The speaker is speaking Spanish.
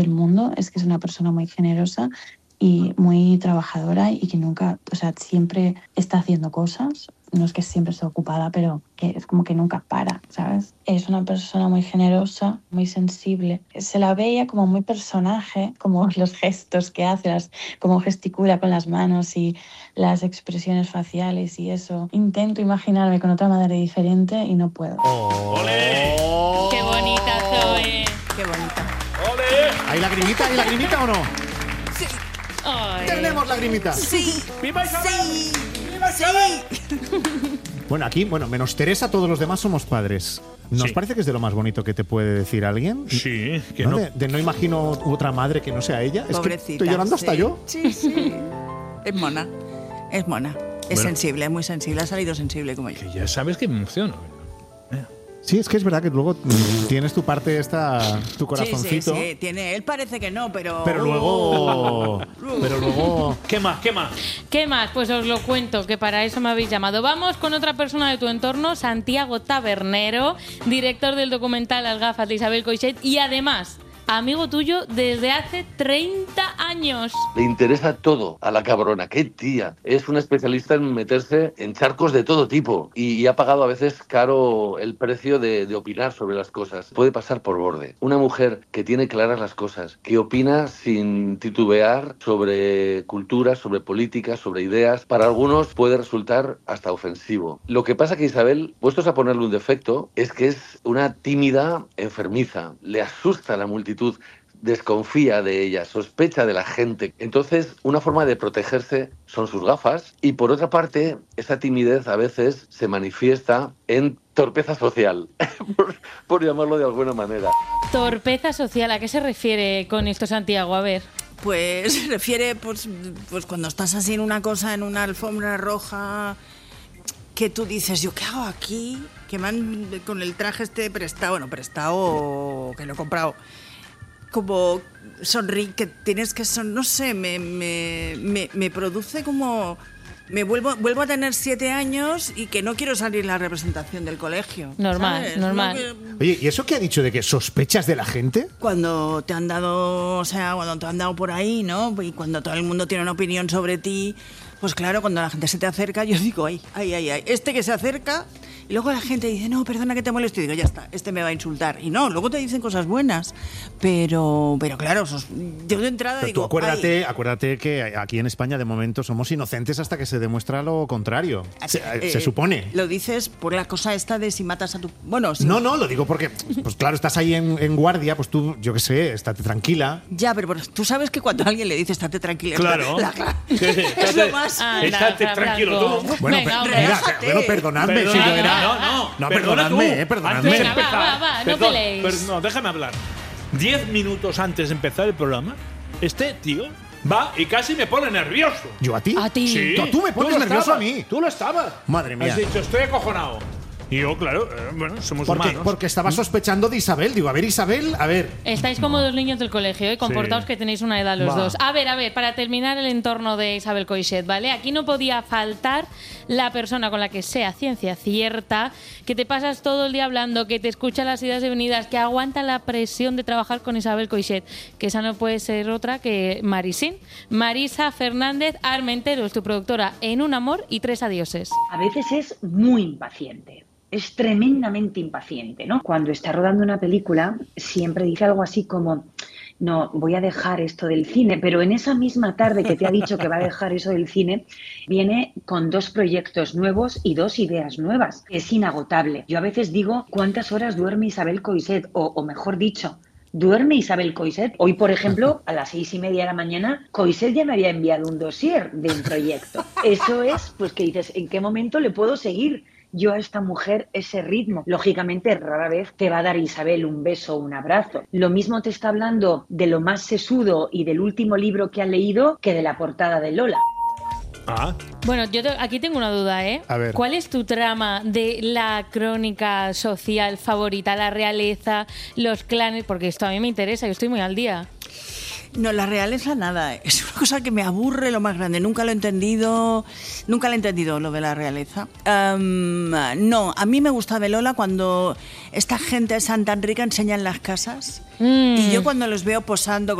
del mundo es que es una persona muy generosa y muy trabajadora y que nunca, o sea, siempre está haciendo cosas. No es que siempre esté ocupada, pero que es como que nunca para, ¿sabes? Es una persona muy generosa, muy sensible. Se la veía como muy personaje, como los gestos que hace, como gesticula con las manos y las expresiones faciales y eso. Intento imaginarme con otra madre diferente y no puedo. ¡Ole! ¡Qué bonita, Zoe! Qué bonita. ¡Ole! ¿Hay lagrimita o no? Sí. Ay. ¿Tenemos lagrimita? Sí. ¡Viva Isabel! Sí. Sí. Bueno, aquí, menos Teresa, todos los demás somos padres. ¿Nos Sí. parece que es de lo más bonito que te puede decir alguien? Sí, que ¿No? no. No imagino otra madre que no sea ella. Es que Pobrecita. estoy llorando hasta sí. yo. Sí, sí. Es mona. Es mona. Es Bueno. sensible, muy sensible. Ha salido sensible como yo. Que ya sabes que me emociono. Sí, es que es verdad que luego tienes tu parte tu corazoncito. Sí, tiene. Él parece que no, pero. Pero luego. ¿Qué más? ¿Qué más? ¿Qué más? Pues os lo cuento, que para eso me habéis llamado. Vamos con otra persona de tu entorno, Santiago Tabernero, director del documental Las gafas de Isabel Coixet y además amigo tuyo desde hace 30 años. Le interesa todo a la cabrona. ¡Qué tía! Es una especialista en meterse en charcos de todo tipo y ha pagado a veces caro el precio de opinar sobre las cosas. Puede pasar por borde. Una mujer que tiene claras las cosas, que opina sin titubear sobre cultura, sobre política, sobre ideas, para algunos puede resultar hasta ofensivo. Lo que pasa que Isabel, puestos a ponerle un defecto, es que es una tímida enfermiza. Le asusta la multitud, desconfía de ella, sospecha de la gente. Entonces, una forma de protegerse son sus gafas y, por otra parte, esa timidez a veces se manifiesta en torpeza social, por llamarlo de alguna manera. Torpeza social, ¿a qué se refiere con esto, Santiago? A ver. Pues se refiere, pues cuando estás así en una cosa, en una alfombra roja, que tú dices, ¿yo qué hago aquí? Que me han, con el traje prestado, que lo he comprado, como que tienes que no sé, me produce como... Me vuelvo a tener 7 años y que no quiero salir en la representación del colegio. Normal, ¿sabes? normal. Oye, ¿y eso que ha dicho de que sospechas de la gente? Cuando te han dado, cuando te han dado por ahí, ¿no? Y cuando todo el mundo tiene una opinión sobre ti, pues claro, cuando la gente se te acerca, yo digo, ay, este que se acerca, y luego la gente dice, no, perdona que te molesto, y digo, ya está, este me va a insultar. Y no, luego te dicen cosas buenas, pero claro, yo de entrada Pero digo, tú acuérdate que aquí en España de momento somos inocentes hasta que se demuestra lo contrario. Se supone. Lo dices por la cosa esta de si matas a tu... Bueno, si... No, lo digo porque, pues claro, estás ahí en guardia, pues tú, yo qué sé, estate tranquila. Ya, pero tú sabes que cuando alguien le dice estate tranquila, Claro. es lo más... Estate tranquilo tú. Bueno, Venga, hombre. relájate. Perdonadme. Perdona, si yo era... No, perdonadme, perdona tú. perdonadme. Antes de Venga, empezar, va, no peleéis. No, déjame hablar. 10 minutos antes de empezar el programa, este tío va y casi me pone nervioso. ¿Yo a ti? A ti. Sí. Tú me pones lo nervioso estabas, a mí. Tú lo estabas. Madre mía. Has dicho, estoy acojonado. Y yo, claro, somos humanos. Porque estaba sospechando de Isabel. Digo, a ver, Isabel, a ver. Estáis como dos niños del colegio, ¿eh? Comportaos que tenéis una edad los Va. dos. A ver, para terminar el entorno de Isabel Coixet, ¿vale? Aquí no podía faltar la persona con la que sea ciencia cierta, que te pasas todo el día hablando, que te escucha las idas y venidas, que aguanta la presión de trabajar con Isabel Coixet, que esa no puede ser otra que Marisín. Marisa Fernández Armentero es tu productora en Un amor y 3 adioses. A veces es muy impaciente. Es tremendamente impaciente, ¿no? Cuando está rodando una película, siempre dice algo así como, no, voy a dejar esto del cine, pero en esa misma tarde que te ha dicho que va a dejar eso del cine, viene con 2 proyectos nuevos y 2 ideas nuevas. Es inagotable. Yo a veces digo, ¿cuántas horas duerme Isabel Coixet? O mejor dicho, ¿duerme Isabel Coixet? Hoy, por ejemplo, a las 6:30 de la mañana, Coixet ya me había enviado un dossier de un proyecto. Eso es, pues que dices, ¿en qué momento le puedo seguir yo a esta mujer ese ritmo? Lógicamente, rara vez te va a dar Isabel un beso o un abrazo. Lo mismo te está hablando de lo más sesudo y del último libro que ha leído que de la portada de Lola. Ah, Bueno, aquí tengo una duda, ¿eh? A ver. ¿Cuál es tu trama de la crónica social favorita? La realeza, los clanes, porque esto a mí me interesa, yo estoy muy al día. No, la realeza nada. Es una cosa que me aburre lo más grande. Nunca lo he entendido lo de la realeza. No, a mí me gusta Velola cuando esta gente de Santa Enrica enseñan las casas. Y yo cuando los veo posando